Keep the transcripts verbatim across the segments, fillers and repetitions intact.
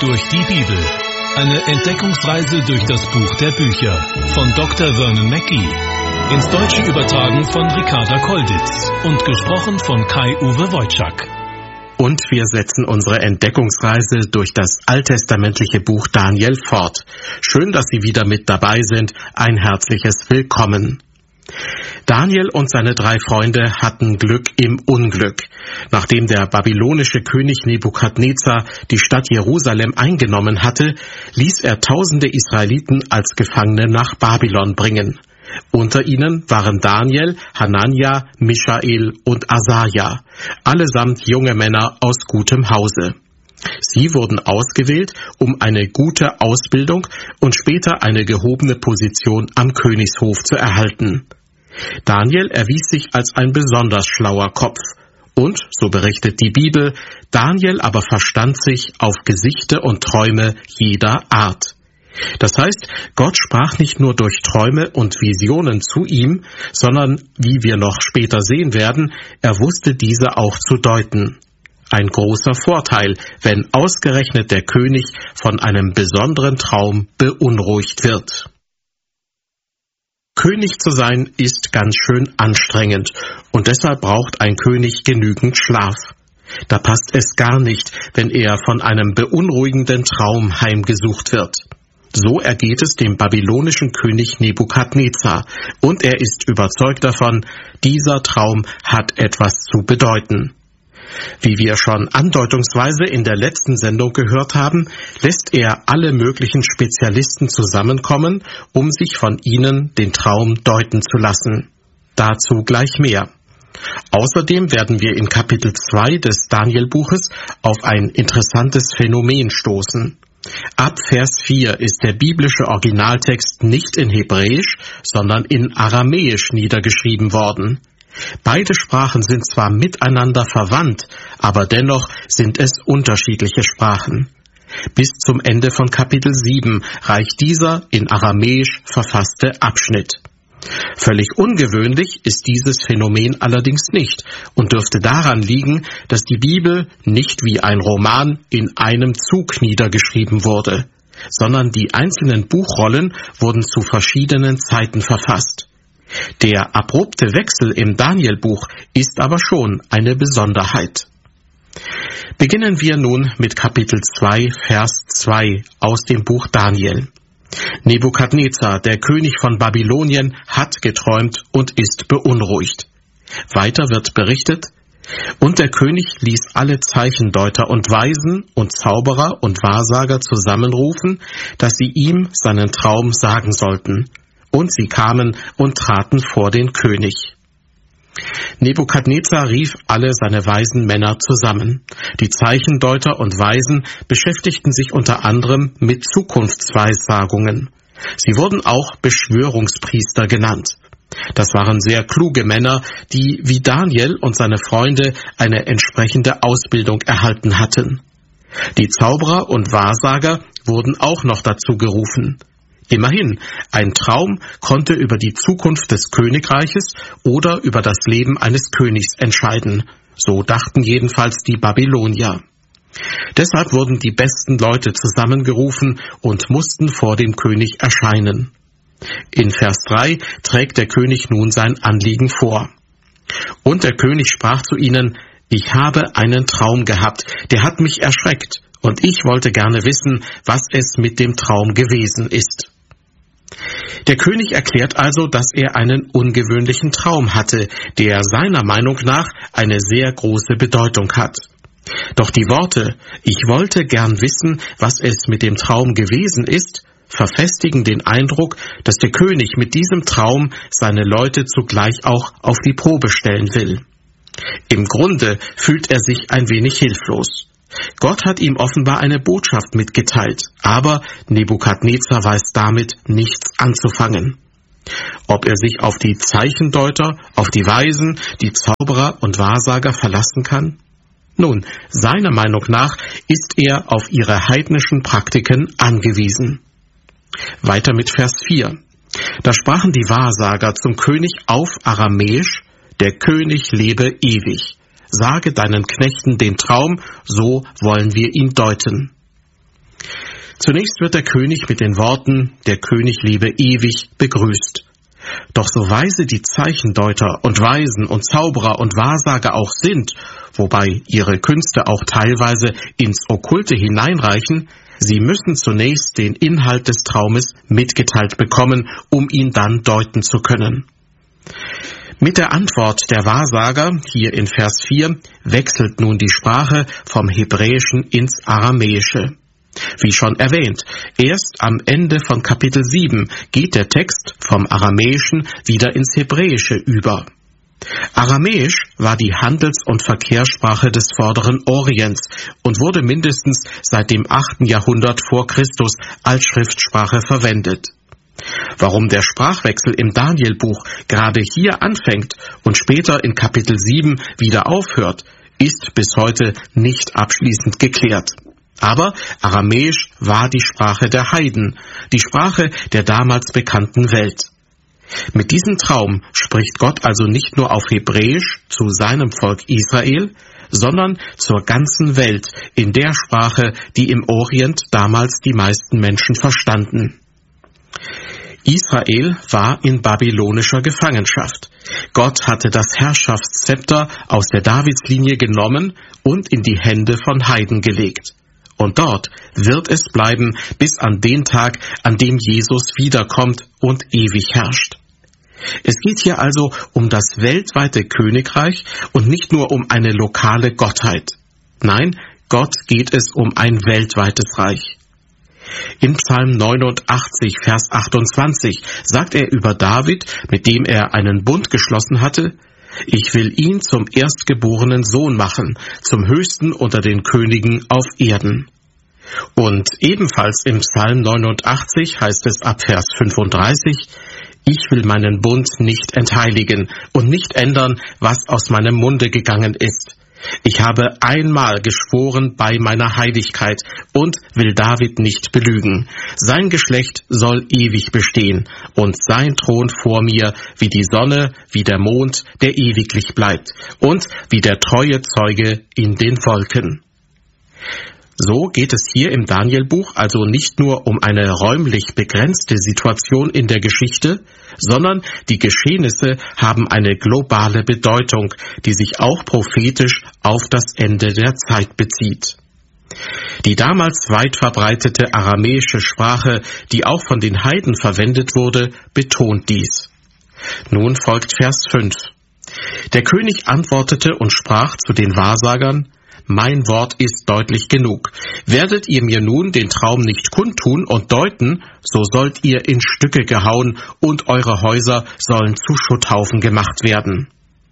durch die Bibel. Eine Entdeckungsreise durch das Buch der Bücher von Doktor Vernon Mackey. Ins Deutsche übertragen von Ricarda Kolditz und gesprochen von Kai-Uwe Wojczak. Und wir setzen unsere Entdeckungsreise durch das alttestamentliche Buch Daniel fort. Schön, dass Sie wieder mit dabei sind. Ein herzliches Willkommen. Daniel und seine drei Freunde hatten Glück im Unglück. Nachdem der babylonische König Nebukadnezar die Stadt Jerusalem eingenommen hatte, ließ er tausende Israeliten als Gefangene nach Babylon bringen. Unter ihnen waren Daniel, Hanania, Michael und Asaja, allesamt junge Männer aus gutem Hause. Sie wurden ausgewählt, um eine gute Ausbildung und später eine gehobene Position am Königshof zu erhalten. Daniel erwies sich als ein besonders schlauer Kopf. Und, so berichtet die Bibel, Daniel aber verstand sich auf Gesichte und Träume jeder Art. Das heißt, Gott sprach nicht nur durch Träume und Visionen zu ihm, sondern, wie wir noch später sehen werden, er wusste diese auch zu deuten. Ein großer Vorteil, wenn ausgerechnet der König von einem besonderen Traum beunruhigt wird. König zu sein ist ganz schön anstrengend und deshalb braucht ein König genügend Schlaf. Da passt es gar nicht, wenn er von einem beunruhigenden Traum heimgesucht wird. So ergeht es dem babylonischen König Nebukadnezar und er ist überzeugt davon, dieser Traum hat etwas zu bedeuten. Wie wir schon andeutungsweise in der letzten Sendung gehört haben, lässt er alle möglichen Spezialisten zusammenkommen, um sich von ihnen den Traum deuten zu lassen. Dazu gleich mehr. Außerdem werden wir in Kapitel zwei des Daniel-Buches auf ein interessantes Phänomen stoßen. Ab Vers vier ist der biblische Originaltext nicht in Hebräisch, sondern in Aramäisch niedergeschrieben worden. Beide Sprachen sind zwar miteinander verwandt, aber dennoch sind es unterschiedliche Sprachen. Bis zum Ende von Kapitel sieben reicht dieser in Aramäisch verfasste Abschnitt. Völlig ungewöhnlich ist dieses Phänomen allerdings nicht und dürfte daran liegen, dass die Bibel nicht wie ein Roman in einem Zug niedergeschrieben wurde, sondern die einzelnen Buchrollen wurden zu verschiedenen Zeiten verfasst. Der abrupte Wechsel im Daniel-Buch ist aber schon eine Besonderheit. Beginnen wir nun mit Kapitel zwei, Vers zwei aus dem Buch Daniel. Nebukadnezar, der König von Babylonien, hat geträumt und ist beunruhigt. Weiter wird berichtet: Und der König ließ alle Zeichendeuter und Weisen und Zauberer und Wahrsager zusammenrufen, dass sie ihm seinen Traum sagen sollten. Und sie kamen und traten vor den König. Nebukadnezar rief alle seine weisen Männer zusammen. Die Zeichendeuter und Weisen beschäftigten sich unter anderem mit Zukunftsweissagungen. Sie wurden auch Beschwörungspriester genannt. Das waren sehr kluge Männer, die wie Daniel und seine Freunde eine entsprechende Ausbildung erhalten hatten. Die Zauberer und Wahrsager wurden auch noch dazu gerufen. Immerhin, ein Traum konnte über die Zukunft des Königreiches oder über das Leben eines Königs entscheiden. So dachten jedenfalls die Babylonier. Deshalb wurden die besten Leute zusammengerufen und mussten vor dem König erscheinen. In Vers drei trägt der König nun sein Anliegen vor. Und der König sprach zu ihnen: Ich habe einen Traum gehabt, der hat mich erschreckt, und ich wollte gerne wissen, was es mit dem Traum gewesen ist. Der König erklärt also, dass er einen ungewöhnlichen Traum hatte, der seiner Meinung nach eine sehr große Bedeutung hat. Doch die Worte „Ich wollte gern wissen, was es mit dem Traum gewesen ist“ verfestigen den Eindruck, dass der König mit diesem Traum seine Leute zugleich auch auf die Probe stellen will. Im Grunde fühlt er sich ein wenig hilflos. Gott hat ihm offenbar eine Botschaft mitgeteilt, aber Nebukadnezar weiß damit nichts anzufangen. Ob er sich auf die Zeichendeuter, auf die Weisen, die Zauberer und Wahrsager verlassen kann? Nun, seiner Meinung nach ist er auf ihre heidnischen Praktiken angewiesen. Weiter mit Vers vier. Da sprachen die Wahrsager zum König auf Aramäisch: Der König lebe ewig. Sage deinen Knechten den Traum, so wollen wir ihn deuten. Zunächst wird der König mit den Worten, der König lebe ewig, begrüßt. Doch so weise die Zeichendeuter und Weisen und Zauberer und Wahrsager auch sind, wobei ihre Künste auch teilweise ins Okkulte hineinreichen, sie müssen zunächst den Inhalt des Traumes mitgeteilt bekommen, um ihn dann deuten zu können. Mit der Antwort der Wahrsager, hier in Vers vier, wechselt nun die Sprache vom Hebräischen ins Aramäische. Wie schon erwähnt, erst am Ende von Kapitel sieben geht der Text vom Aramäischen wieder ins Hebräische über. Aramäisch war die Handels- und Verkehrssprache des Vorderen Orients und wurde mindestens seit dem achten Jahrhundert vor Christus als Schriftsprache verwendet. Warum der Sprachwechsel im Danielbuch gerade hier anfängt und später in Kapitel sieben wieder aufhört, ist bis heute nicht abschließend geklärt. Aber Aramäisch war die Sprache der Heiden, die Sprache der damals bekannten Welt. Mit diesem Traum spricht Gott also nicht nur auf Hebräisch zu seinem Volk Israel, sondern zur ganzen Welt in der Sprache, die im Orient damals die meisten Menschen verstanden. Israel war in babylonischer Gefangenschaft. Gott hatte das Herrschaftszepter aus der Davidslinie genommen und in die Hände von Heiden gelegt. Und dort wird es bleiben bis an den Tag, an dem Jesus wiederkommt und ewig herrscht. Es geht hier also um das weltweite Königreich und nicht nur um eine lokale Gottheit. Nein, Gott geht es um ein weltweites Reich. In Psalm neunundachtzig, Vers achtundzwanzig sagt er über David, mit dem er einen Bund geschlossen hatte: Ich will ihn zum erstgeborenen Sohn machen, zum Höchsten unter den Königen auf Erden. Und ebenfalls im Psalm neunundachtzig heißt es ab Vers fünfunddreißig: Ich will meinen Bund nicht entheiligen und nicht ändern, was aus meinem Munde gegangen ist. Ich habe einmal geschworen bei meiner Heiligkeit und will David nicht belügen. Sein Geschlecht soll ewig bestehen und sein Thron vor mir wie die Sonne, wie der Mond, der ewiglich bleibt und wie der treue Zeuge in den Wolken. So geht es hier im Danielbuch also nicht nur um eine räumlich begrenzte Situation in der Geschichte, sondern die Geschehnisse haben eine globale Bedeutung, die sich auch prophetisch auf das Ende der Zeit bezieht. Die damals weit verbreitete aramäische Sprache, die auch von den Heiden verwendet wurde, betont dies. Nun folgt Vers fünf. Der König antwortete und sprach zu den Wahrsagern: Mein Wort ist deutlich genug. Werdet ihr mir nun den Traum nicht kundtun und deuten, so sollt ihr in Stücke gehauen und eure Häuser sollen zu Schutthaufen gemacht werden.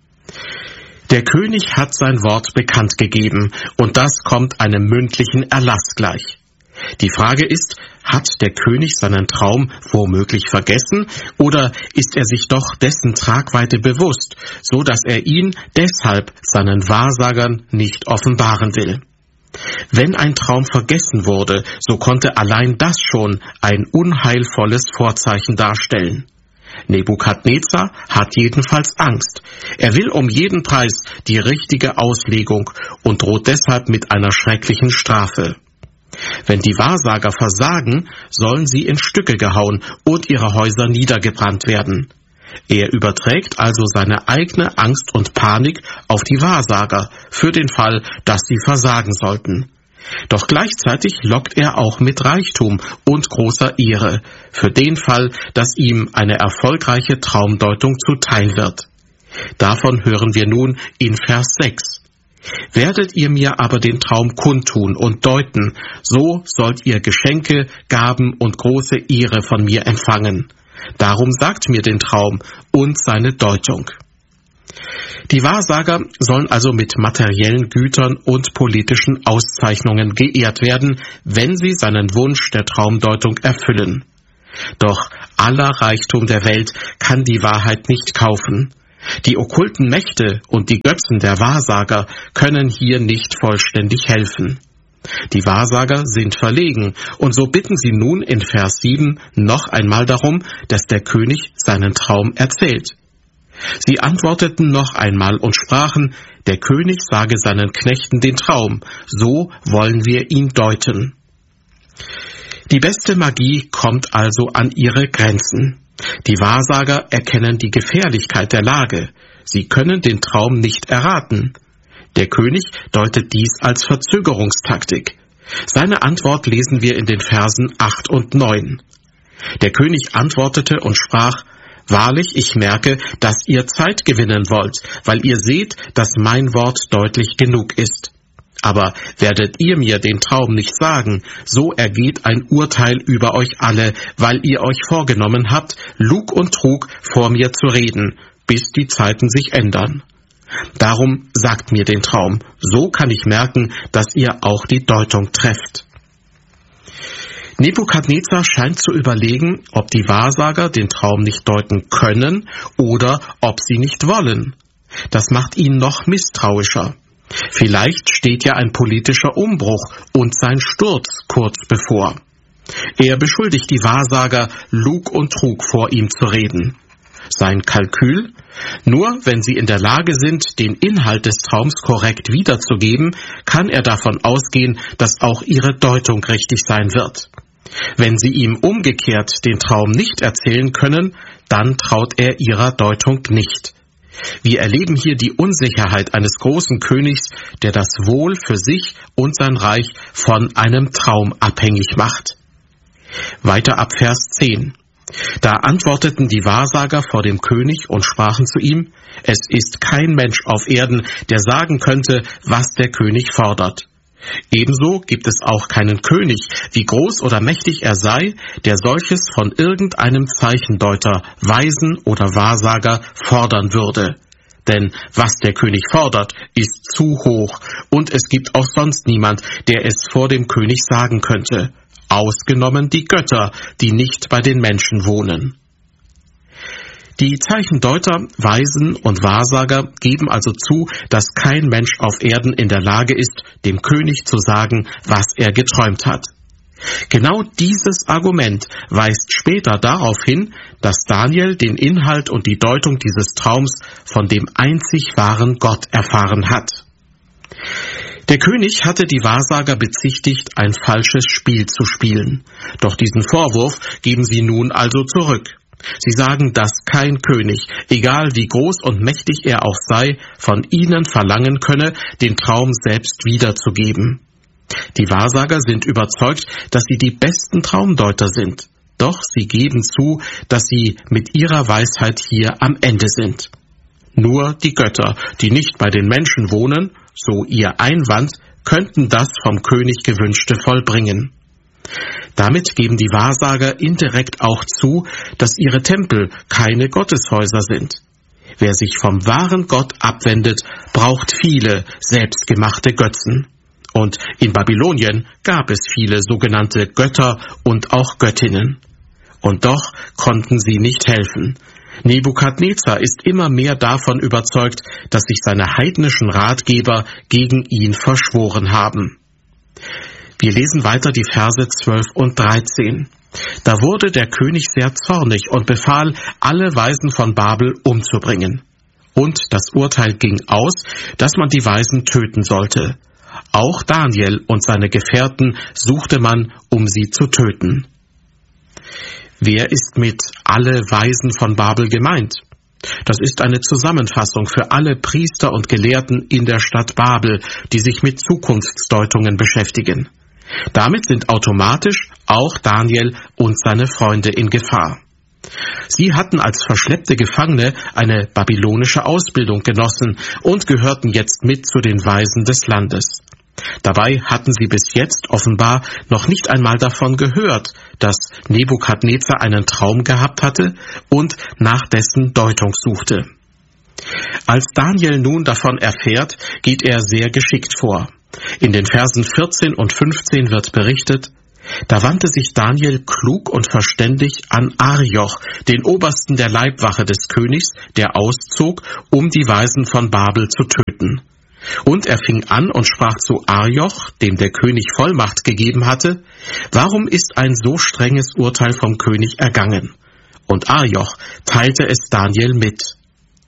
Der König hat sein Wort bekannt gegeben und das kommt einem mündlichen Erlass gleich. Die Frage ist, hat der König seinen Traum womöglich vergessen oder ist er sich doch dessen Tragweite bewusst, so dass er ihn deshalb seinen Wahrsagern nicht offenbaren will? Wenn ein Traum vergessen wurde, so konnte allein das schon ein unheilvolles Vorzeichen darstellen. Nebukadnezar hat jedenfalls Angst. Er will um jeden Preis die richtige Auslegung und droht deshalb mit einer schrecklichen Strafe. Wenn die Wahrsager versagen, sollen sie in Stücke gehauen und ihre Häuser niedergebrannt werden. Er überträgt also seine eigene Angst und Panik auf die Wahrsager, für den Fall, dass sie versagen sollten. Doch gleichzeitig lockt er auch mit Reichtum und großer Ehre, für den Fall, dass ihm eine erfolgreiche Traumdeutung zuteil wird. Davon hören wir nun in Vers sechs. Werdet ihr mir aber den Traum kundtun und deuten, so sollt ihr Geschenke, Gaben und große Ehre von mir empfangen. Darum sagt mir den Traum und seine Deutung. Die Wahrsager sollen also mit materiellen Gütern und politischen Auszeichnungen geehrt werden, wenn sie seinen Wunsch der Traumdeutung erfüllen. Doch aller Reichtum der Welt kann die Wahrheit nicht kaufen. Die okkulten Mächte und die Götzen der Wahrsager können hier nicht vollständig helfen. Die Wahrsager sind verlegen, und so bitten sie nun in Vers sieben noch einmal darum, dass der König seinen Traum erzählt. Sie antworteten noch einmal und sprachen: Der König sage seinen Knechten den Traum, so wollen wir ihn deuten. Die beste Magie kommt also an ihre Grenzen. Die Wahrsager erkennen die Gefährlichkeit der Lage. Sie können den Traum nicht erraten. Der König deutet dies als Verzögerungstaktik. Seine Antwort lesen wir in den Versen acht und neun. Der König antwortete und sprach: Wahrlich, ich merke, dass ihr Zeit gewinnen wollt, weil ihr seht, dass mein Wort deutlich genug ist. Aber werdet ihr mir den Traum nicht sagen, so ergeht ein Urteil über euch alle, weil ihr euch vorgenommen habt, Lug und Trug vor mir zu reden, bis die Zeiten sich ändern. Darum sagt mir den Traum, so kann ich merken, dass ihr auch die Deutung trefft. Nebukadnezar scheint zu überlegen, ob die Wahrsager den Traum nicht deuten können oder ob sie nicht wollen. Das macht ihn noch misstrauischer. Vielleicht steht ja ein politischer Umbruch und sein Sturz kurz bevor. Er beschuldigt die Wahrsager, Lug und Trug vor ihm zu reden. Sein Kalkül? Nur wenn sie in der Lage sind, den Inhalt des Traums korrekt wiederzugeben, kann er davon ausgehen, dass auch ihre Deutung richtig sein wird. Wenn sie ihm umgekehrt den Traum nicht erzählen können, dann traut er ihrer Deutung nicht. Wir erleben hier die Unsicherheit eines großen Königs, der das Wohl für sich und sein Reich von einem Traum abhängig macht. Weiter ab Vers zehn. Da antworteten die Wahrsager vor dem König und sprachen zu ihm: Es ist kein Mensch auf Erden, der sagen könnte, was der König fordert. Ebenso gibt es auch keinen König, wie groß oder mächtig er sei, der solches von irgendeinem Zeichendeuter, Weisen oder Wahrsager fordern würde. Denn was der König fordert, ist zu hoch, und es gibt auch sonst niemand, der es vor dem König sagen könnte, ausgenommen die Götter, die nicht bei den Menschen wohnen. Die Zeichendeuter, Weisen und Wahrsager geben also zu, dass kein Mensch auf Erden in der Lage ist, dem König zu sagen, was er geträumt hat. Genau dieses Argument weist später darauf hin, dass Daniel den Inhalt und die Deutung dieses Traums von dem einzig wahren Gott erfahren hat. Der König hatte die Wahrsager bezichtigt, ein falsches Spiel zu spielen. Doch diesen Vorwurf geben sie nun also zurück. Sie sagen, dass kein König, egal wie groß und mächtig er auch sei, von ihnen verlangen könne, den Traum selbst wiederzugeben. Die Wahrsager sind überzeugt, dass sie die besten Traumdeuter sind. Doch sie geben zu, dass sie mit ihrer Weisheit hier am Ende sind. Nur die Götter, die nicht bei den Menschen wohnen, so ihr Einwand, könnten das vom König Gewünschte vollbringen. Damit geben die Wahrsager indirekt auch zu, dass ihre Tempel keine Gotteshäuser sind. Wer sich vom wahren Gott abwendet, braucht viele selbstgemachte Götzen. Und in Babylonien gab es viele sogenannte Götter und auch Göttinnen. Und doch konnten sie nicht helfen. Nebukadnezar ist immer mehr davon überzeugt, dass sich seine heidnischen Ratgeber gegen ihn verschworen haben. Wir lesen weiter die Verse zwölf und dreizehn. Da wurde der König sehr zornig und befahl, alle Weisen von Babel umzubringen. Und das Urteil ging aus, dass man die Weisen töten sollte. Auch Daniel und seine Gefährten suchte man, um sie zu töten. Wer ist mit alle Weisen von Babel gemeint? Das ist eine Zusammenfassung für alle Priester und Gelehrten in der Stadt Babel, die sich mit Zukunftsdeutungen beschäftigen. Damit sind automatisch auch Daniel und seine Freunde in Gefahr. Sie hatten als verschleppte Gefangene eine babylonische Ausbildung genossen und gehörten jetzt mit zu den Weisen des Landes. Dabei hatten sie bis jetzt offenbar noch nicht einmal davon gehört, dass Nebukadnezar einen Traum gehabt hatte und nach dessen Deutung suchte. Als Daniel nun davon erfährt, geht er sehr geschickt vor. In den Versen vierzehn und fünfzehn wird berichtet: Da wandte sich Daniel klug und verständig an Arioch, den Obersten der Leibwache des Königs, der auszog, um die Weisen von Babel zu töten. Und er fing an und sprach zu Arioch, dem der König Vollmacht gegeben hatte: Warum ist ein so strenges Urteil vom König ergangen? Und Arioch teilte es Daniel mit.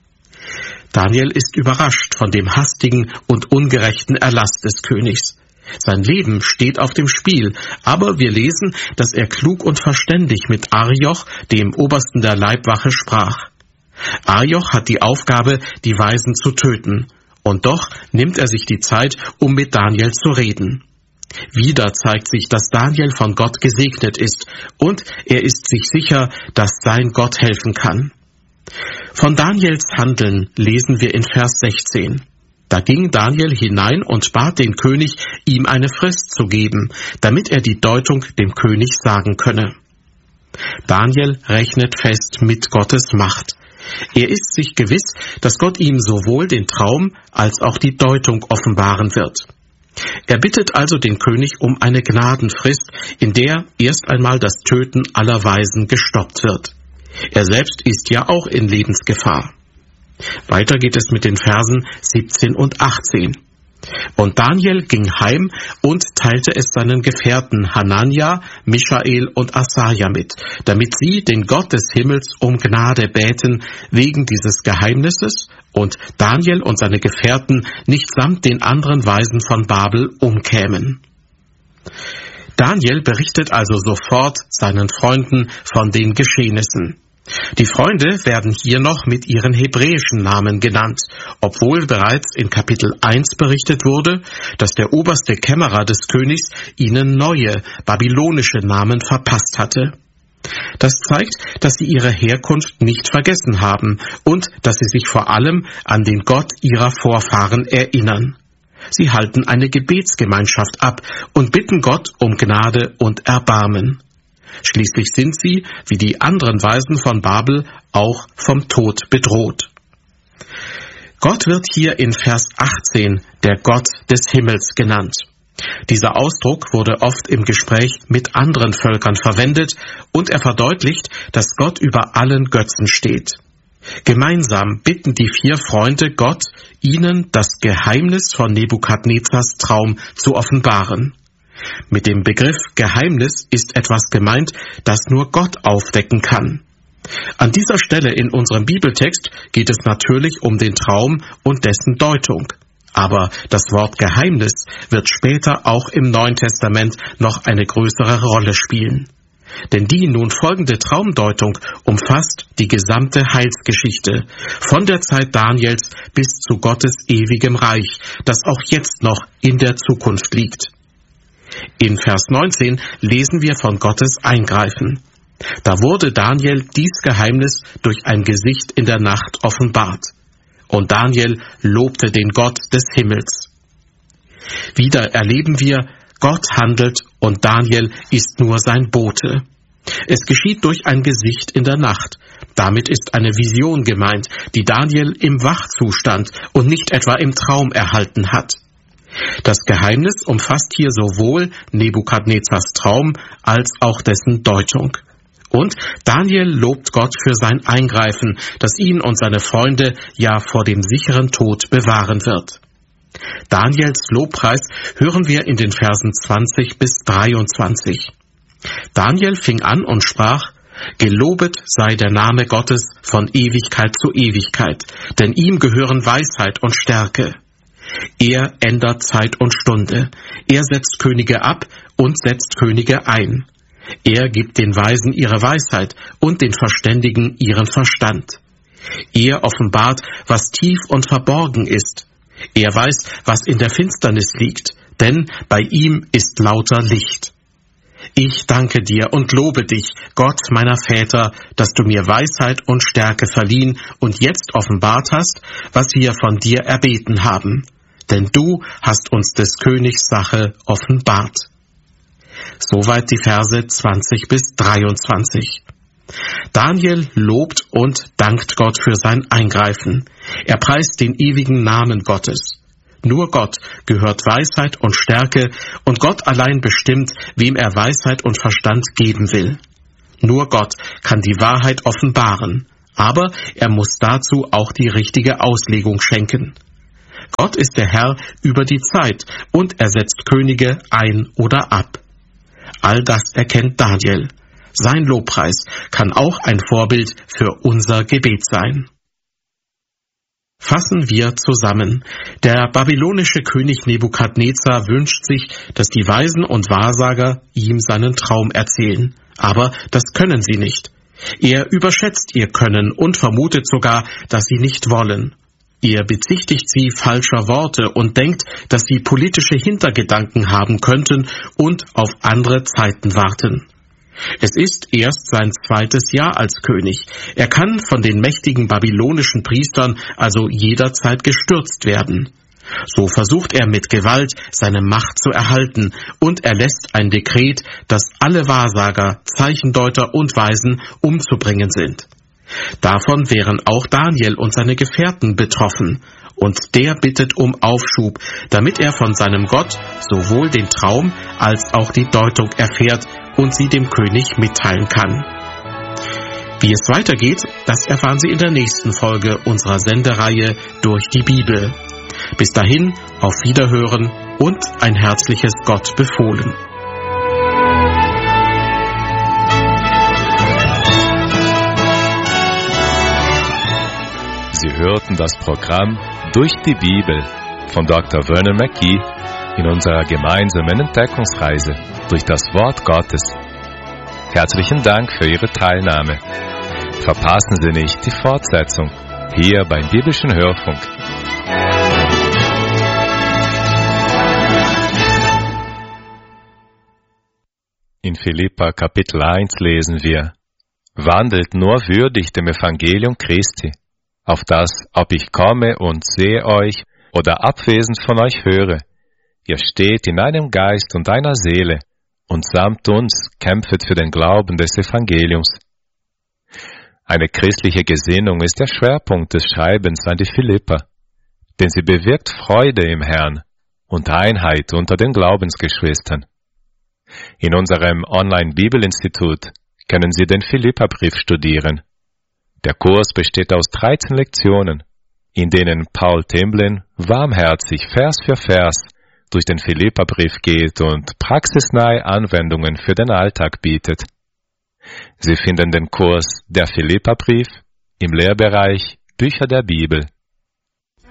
Daniel ist überrascht von dem hastigen und ungerechten Erlass des Königs. Sein Leben steht auf dem Spiel, aber wir lesen, dass er klug und verständig mit Arioch, dem Obersten der Leibwache, sprach. Arioch hat die Aufgabe, die Weisen zu töten, und doch nimmt er sich die Zeit, um mit Daniel zu reden. Wieder zeigt sich, dass Daniel von Gott gesegnet ist, und er ist sich sicher, dass sein Gott helfen kann. Von Daniels Handeln lesen wir in Vers sechzehn. Da ging Daniel hinein und bat den König, ihm eine Frist zu geben, damit er die Deutung dem König sagen könne. Daniel rechnet fest mit Gottes Macht. Er ist sich gewiss, dass Gott ihm sowohl den Traum als auch die Deutung offenbaren wird. Er bittet also den König um eine Gnadenfrist, in der erst einmal das Töten aller Weisen gestoppt wird. Er selbst ist ja auch in Lebensgefahr. Weiter geht es mit den Versen siebzehn und achtzehn. Und Daniel ging heim und teilte es seinen Gefährten Hanania, Michael und Asaja mit, damit sie den Gott des Himmels um Gnade bäten wegen dieses Geheimnisses und Daniel und seine Gefährten nicht samt den anderen Weisen von Babel umkämen. Daniel berichtet also sofort seinen Freunden von den Geschehnissen. Die Freunde werden hier noch mit ihren hebräischen Namen genannt, obwohl bereits in Kapitel eins berichtet wurde, dass der oberste Kämmerer des Königs ihnen neue, babylonische Namen verpasst hatte. Das zeigt, dass sie ihre Herkunft nicht vergessen haben und dass sie sich vor allem an den Gott ihrer Vorfahren erinnern. Sie halten eine Gebetsgemeinschaft ab und bitten Gott um Gnade und Erbarmen. Schließlich sind sie, wie die anderen Weisen von Babel, auch vom Tod bedroht. Gott wird hier in Vers achtzehn der Gott des Himmels genannt. Dieser Ausdruck wurde oft im Gespräch mit anderen Völkern verwendet und er verdeutlicht, dass Gott über allen Götzen steht. Gemeinsam bitten die vier Freunde Gott, ihnen das Geheimnis von Nebukadnezars Traum zu offenbaren. Mit dem Begriff Geheimnis ist etwas gemeint, das nur Gott aufdecken kann. An dieser Stelle in unserem Bibeltext geht es natürlich um den Traum und dessen Deutung. Aber das Wort Geheimnis wird später auch im Neuen Testament noch eine größere Rolle spielen. Denn die nun folgende Traumdeutung umfasst die gesamte Heilsgeschichte, von der Zeit Daniels bis zu Gottes ewigem Reich, das auch jetzt noch in der Zukunft liegt. In Vers neunzehn lesen wir von Gottes Eingreifen. Da wurde Daniel dies Geheimnis durch ein Gesicht in der Nacht offenbart. Und Daniel lobte den Gott des Himmels. Wieder erleben wir, Gott handelt und Daniel ist nur sein Bote. Es geschieht durch ein Gesicht in der Nacht. Damit ist eine Vision gemeint, die Daniel im Wachzustand und nicht etwa im Traum erhalten hat. Das Geheimnis umfasst hier sowohl Nebukadnezars Traum als auch dessen Deutung. Und Daniel lobt Gott für sein Eingreifen, das ihn und seine Freunde ja vor dem sicheren Tod bewahren wird. Daniels Lobpreis hören wir in den Versen zwanzig bis dreiundzwanzig. Daniel fing an und sprach: Gelobet sei der Name Gottes von Ewigkeit zu Ewigkeit, denn ihm gehören Weisheit und Stärke. Er ändert Zeit und Stunde. Er setzt Könige ab und setzt Könige ein. Er gibt den Weisen ihre Weisheit und den Verständigen ihren Verstand. Er offenbart, was tief und verborgen ist. Er weiß, was in der Finsternis liegt, denn bei ihm ist lauter Licht. Ich danke dir und lobe dich, Gott meiner Väter, dass du mir Weisheit und Stärke verliehen und jetzt offenbart hast, was wir von dir erbeten haben. Denn du hast uns des Königs Sache offenbart. Soweit die Verse zwanzig bis dreiundzwanzig. Daniel lobt und dankt Gott für sein Eingreifen. Er preist den ewigen Namen Gottes. Nur Gott gehört Weisheit und Stärke und Gott allein bestimmt, wem er Weisheit und Verstand geben will. Nur Gott kann die Wahrheit offenbaren, aber er muss dazu auch die richtige Auslegung schenken. Gott ist der Herr über die Zeit und er setzt Könige ein oder ab. All das erkennt Daniel. Sein Lobpreis kann auch ein Vorbild für unser Gebet sein. Fassen wir zusammen. Der babylonische König Nebukadnezar wünscht sich, dass die Weisen und Wahrsager ihm seinen Traum erzählen. Aber das können sie nicht. Er überschätzt ihr Können und vermutet sogar, dass sie nicht wollen. Er bezichtigt sie falscher Worte und denkt, dass sie politische Hintergedanken haben könnten und auf andere Zeiten warten. Es ist erst sein zweites Jahr als König. Er kann von den mächtigen babylonischen Priestern also jederzeit gestürzt werden. So versucht er mit Gewalt seine Macht zu erhalten und erlässt ein Dekret, dass alle Wahrsager, Zeichendeuter und Weisen umzubringen sind. Davon wären auch Daniel und seine Gefährten betroffen. Und der bittet um Aufschub, damit er von seinem Gott sowohl den Traum als auch die Deutung erfährt und sie dem König mitteilen kann. Wie es weitergeht, das erfahren Sie in der nächsten Folge unserer Sendereihe Durch die Bibel. Bis dahin, auf Wiederhören und ein herzliches Gott befohlen. Sie hörten das Programm Durch die Bibel von Doktor Vernon Mackey in unserer gemeinsamen Entdeckungsreise durch das Wort Gottes. Herzlichen Dank für Ihre Teilnahme. Verpassen Sie nicht die Fortsetzung hier beim Biblischen Hörfunk. In Philipper Kapitel eins lesen wir: Wandelt nur würdig dem Evangelium Christi, auf das, ob ich komme und sehe euch oder abwesend von euch höre, ihr steht in einem Geist und einer Seele und samt uns kämpfet für den Glauben des Evangeliums. Eine christliche Gesinnung ist der Schwerpunkt des Schreibens an die Philipper, denn sie bewirkt Freude im Herrn und Einheit unter den Glaubensgeschwistern. In unserem Online-Bibelinstitut können Sie den Philipperbrief studieren. Der Kurs besteht aus dreizehn Lektionen, in denen Paul Temblin warmherzig Vers für Vers durch den Philipperbrief geht und praxisnahe Anwendungen für den Alltag bietet. Sie finden den Kurs Der Philipperbrief im Lehrbereich Bücher der Bibel.